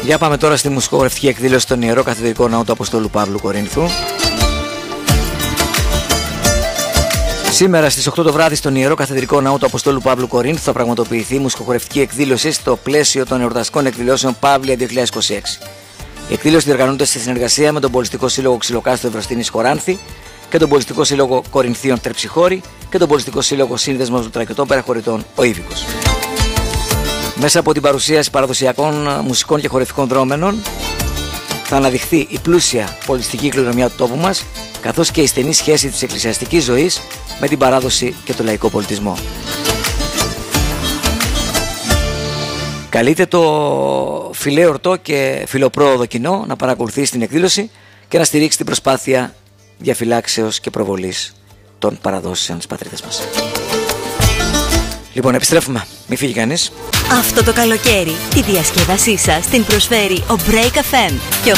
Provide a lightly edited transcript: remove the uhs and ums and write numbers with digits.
Για πάμε τώρα στη μουσικογραφική εκδήλωση στον Ιερό Καθεδρικό Ναό του Αποστόλου Παύλου Κορίνθου. Σήμερα στις 8 το βράδυ στον Ιερό Καθεδρικό Ναό του Αποστόλου Παύλου Κορίνθου θα πραγματοποιηθεί η μουσικογραφική εκδήλωση στο πλαίσιο των εορταστικών εκδηλώσεων Παύλια 2026. Η εκδήλωση διοργανώνεται σε συνεργασία με τον Πολιτιστικό Σύλλογο Ξυλοκάστρο Ευρωστήνης Χοράνθη και τον Πολιτιστικό Σύλλογο Κορινθίων Τερψιχώρη και τον Πολιτιστικό Σύλλογο Σύνδεσμος Λουτρακιωτών Παραχωρητών Ο Ήβικος. Μέσα από την παρουσίαση παραδοσιακών μουσικών και χορευτικών δρόμενων θα αναδειχθεί η πλούσια πολιτιστική κληρονομιά του τόπου μας, καθώς και η στενή σχέση της εκκλησιαστικής ζωής με την παράδοση και το λαϊκό πολιτισμό. Καλείται το φιλέορτο και φιλοπρόοδο κοινό να παρακολουθήσει την εκδήλωση και να στηρίξει την προσπάθεια διαφυλάξεως και προβολής των παραδόσεων της πατρίδας μας. Λοιπόν, επιστρέφουμε. Μη φύγει κανείς. Αυτό το καλοκαίρι τη διασκέδασή σας την προσφέρει ο Break FM και ο